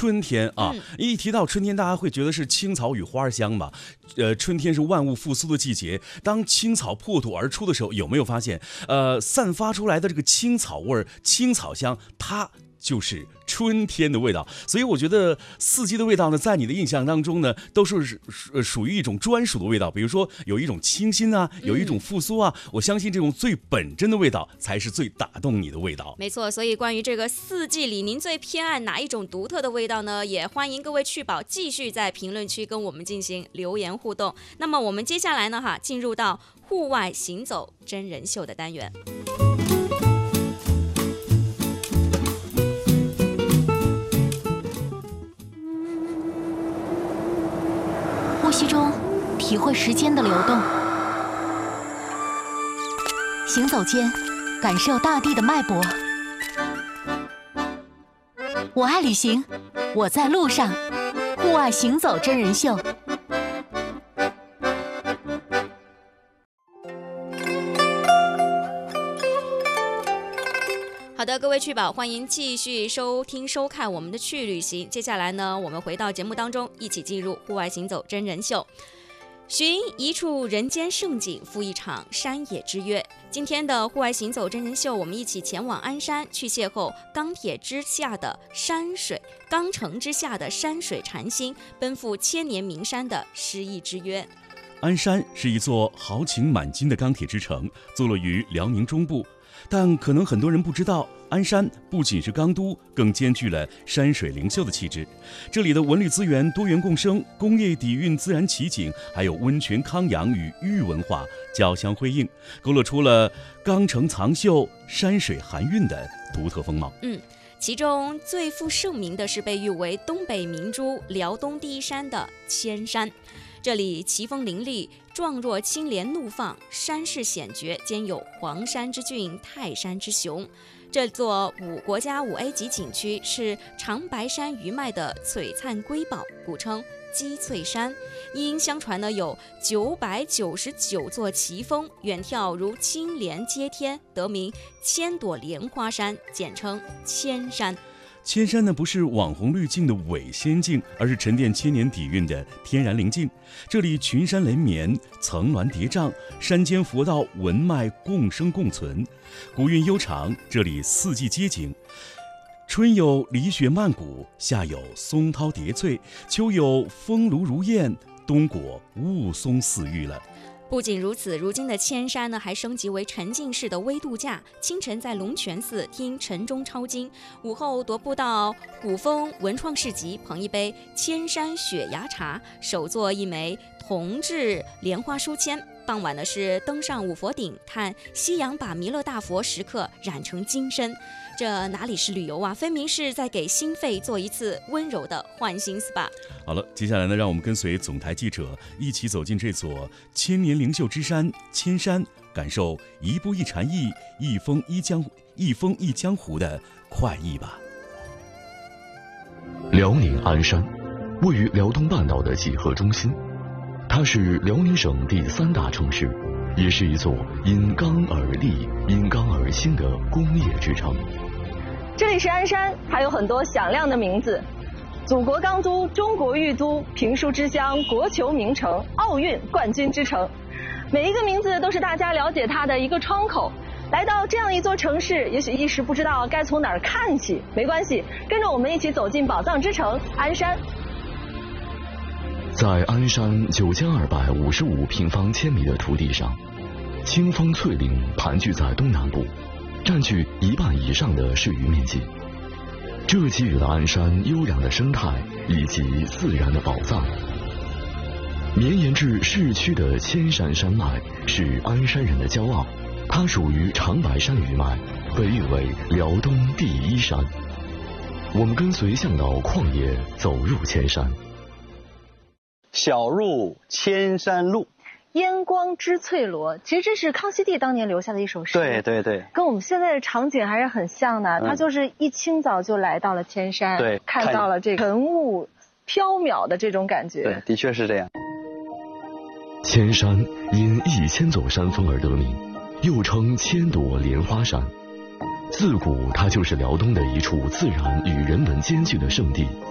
春天啊，一提到春天，大家会觉得是青草与花香嘛。春天是万物复苏的季节，当青草破土而出的时候，有没有发现，散发出来的这个青草味、青草香，它就是春天的味道。所以我觉得四季的味道呢，在你的印象当中呢，都是属于一种专属的味道。比如说有一种清新啊，有一种复苏啊，我相信这种最本真的味道才是最打动你的味道。 没错，所以关于这个四季里，您最偏爱哪一种独特的味道呢？也欢迎各位趣宝继续在评论区跟我们进行留言互动。那么我们接下来呢，进入到户外行走真人秀的单元。 呼吸中体会时间的流动，行走间感受大地的脉搏。我爱旅行，我在路上，户外行走真人秀。 好的，各位趣宝，欢迎继续收听收看我们的趣旅行。接下来呢，我们回到节目当中，一起进入户外行走真人秀，寻一处人间胜景，赴一场山野之约。今天的户外行走真人秀，我们一起前往鞍山，去邂逅钢铁之下的山水，钢城之下的山水禅心，奔赴千年名山的诗意之约。 鞍山是一座豪情满襟的钢铁之城，坐落于辽宁中部。但可能很多人不知道，鞍山不仅是钢都，更兼具了山水灵秀的气质。这里的文旅资源多元共生，工业底蕴、自然奇景，还有温泉康养与玉文化交相辉映，勾勒出了钢城藏秀、山水含韵的独特风貌。 其中最负盛名的是被誉为东北明珠、辽东第一山的千山。这里奇峰林立，状若青莲怒放，山势险绝，兼有黄山之峻、泰山之雄。这座国家5A 级景区是长白山余脉的璀璨瑰宝，古称鸡翠山。因相传呢有999座奇峰，远眺如青莲接天，得名千朵莲花山，简称千山。 千山呢不是网红滤镜的伪仙境，而是沉淀千年底蕴的天然灵境。这里群山连绵，层峦叠嶂，山间佛道文脉共生共存，古韵悠长。这里四季皆景，春有梨雪漫谷，夏有松涛叠翠，秋有风炉如燕，冬果雾凇似玉了。 不仅如此，如今的千山呢还升级为沉浸式的微度假。清晨在龙泉寺听晨钟抄经，午后踱步到古风文创市集，捧一杯千山雪芽茶，手作一枚铜制莲花书签。傍晚呢是登上五佛顶，看夕阳把弥勒大佛石刻染成金身。这哪里是旅游啊，分明是在给心肺做一次温柔的换心 SPA。 好了，接下来呢，让我们跟随总台记者一起走进这座千年灵秀之山千山，感受一步一禅意，一峰一江湖的快意吧。 辽宁鞍山位于辽东半岛的几何中心，它是辽宁省第3大城市，也是一座因钢而立、因钢而兴的工业之城。 这里是鞍山，还有很多响亮的名字：祖国钢都、中国玉都、评书之乡、国球名城、奥运冠军之城。每一个名字都是大家了解它的一个窗口。来到这样一座城市，也许一时不知道该从哪儿看起，没关系，跟着我们一起走进宝藏之城鞍山。 在鞍山9255平方千米的土地上，青枫翠岭盘踞在东南部，占据1半以上的市域面积。这给予了鞍山优良的生态以及自然的宝藏。绵延至市区的千山山脉是鞍山人的骄傲，它属于长白山余脉，被誉为辽东第一山。我们跟随向导旷野走入千山。 小入千山路， 烟光织翠罗，其实这是康熙帝当年留下的一首诗。 对对对， 跟我们现在的场景还是很像的。他就是一清早就来到了千山， 对， 看到了这个晨雾飘渺的这种感觉。 对，的确是这样。 千山因1000座山峰而得名，又称千朵莲花山。自古它就是辽东的一处自然与人文兼具的圣地。